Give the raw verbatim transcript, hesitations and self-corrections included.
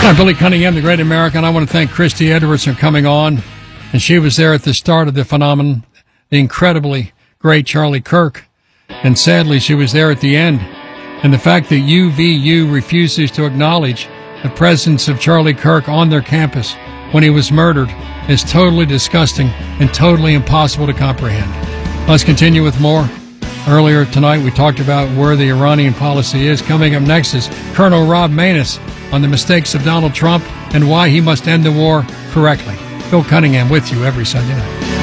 Hi, Billy Cunningham, the Great American. I want to thank Christy Edwards for coming on. And she was there at the start of the phenomenon, the incredibly great Charlie Kirk. And sadly, she was there at the end. And the fact that U V U refuses to acknowledge the presence of Charlie Kirk on their campus when he was murdered is totally disgusting and totally impossible to comprehend. Let's continue with more. Earlier tonight, we talked about where the Iranian policy is. Coming up next is Colonel Rob Maness on the mistakes of Donald Trump and why he must end the war correctly. Bill Cunningham with you every Sunday night.